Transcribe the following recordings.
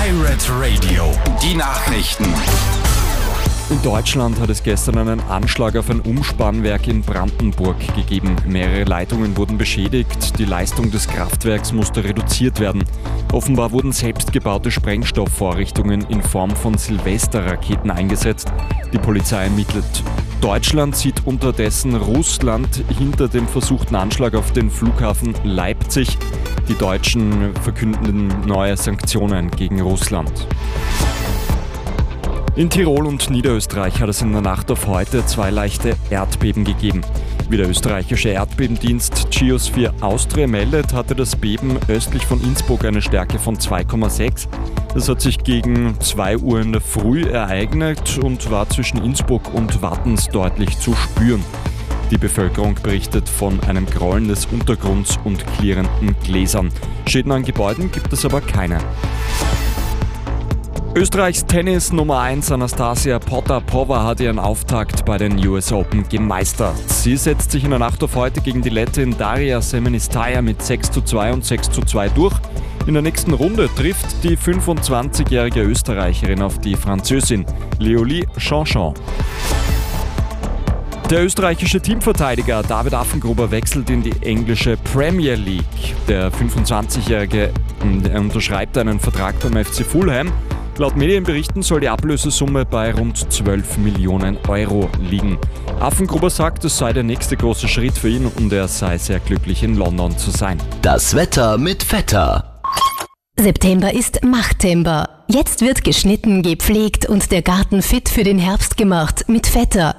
Pirate Radio, die Nachrichten. In Deutschland hat es gestern einen Anschlag auf ein Umspannwerk in Brandenburg gegeben. Mehrere Leitungen wurden beschädigt, die Leistung des Kraftwerks musste reduziert werden. Offenbar wurden selbstgebaute Sprengstoffvorrichtungen in Form von Silvesterraketen eingesetzt. Die Polizei ermittelt. Deutschland sieht unterdessen Russland hinter dem versuchten Anschlag auf den Flughafen Leipzig. Die Deutschen verkünden neue Sanktionen gegen Russland. In Tirol und Niederösterreich hat es in der Nacht auf heute 2 leichte Erdbeben gegeben. Wie der österreichische Erdbebendienst Geosphere Austria meldet, hatte das Beben östlich von Innsbruck eine Stärke von 2,6. Das hat sich gegen 2 Uhr in der Früh ereignet und war zwischen Innsbruck und Wattens deutlich zu spüren. Die Bevölkerung berichtet von einem Grollen des Untergrunds und klirrenden Gläsern. Schäden an Gebäuden gibt es aber keine. Österreichs Tennis Nummer 1 Anastasia Potapova hat ihren Auftakt bei den US Open gemeistert. Sie setzt sich in der Nacht auf heute gegen die Lettin Daria Semenistaya mit 6:2 und 6:2 durch. In der nächsten Runde trifft die 25-jährige Österreicherin auf die Französin Léolie Chanchon. Der österreichische Teamverteidiger David Affengruber wechselt in die englische Premier League. Der 25-jährige unterschreibt einen Vertrag beim FC Fulham. Laut Medienberichten soll die Ablösesumme bei rund 12 Millionen Euro liegen. Affengruber sagt, es sei der nächste große Schritt für ihn und er sei sehr glücklich, in London zu sein. Das Wetter mit Vetter. September ist Machtember. Jetzt wird geschnitten, gepflegt und der Garten fit für den Herbst gemacht mit Vetter.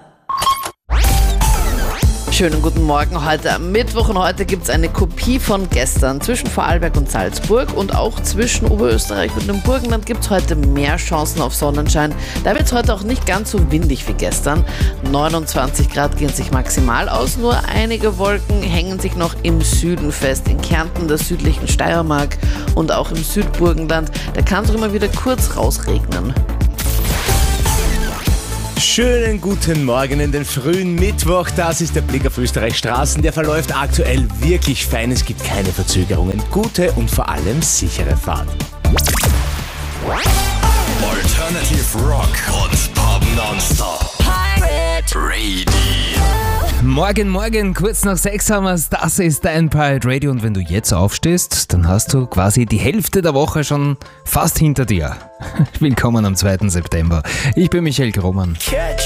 Schönen guten Morgen heute am Mittwoch und heute gibt es eine Kopie von gestern. Zwischen Vorarlberg und Salzburg und auch zwischen Oberösterreich und dem Burgenland gibt es heute mehr Chancen auf Sonnenschein. Da wird es heute auch nicht ganz so windig wie gestern. 29 Grad gehen sich maximal aus, nur einige Wolken hängen sich noch im Süden fest. In Kärnten, der südlichen Steiermark und auch im Südburgenland. Da kann es auch immer wieder kurz rausregnen. Schönen guten Morgen in den frühen Mittwoch. Das ist der Blick auf Österreichs Straßen. Der verläuft aktuell wirklich fein. Es gibt keine Verzögerungen. Gute und vor allem sichere Fahrt. Alternative Rock und Pop Nonstop. Pirate Radio. Morgen, kurz nach 6 haben wir's. Das ist dein Pirate Radio und wenn du jetzt aufstehst, dann hast du quasi die Hälfte der Woche schon fast hinter dir. Willkommen am 2. September. Ich bin Michael Grohmann. Catch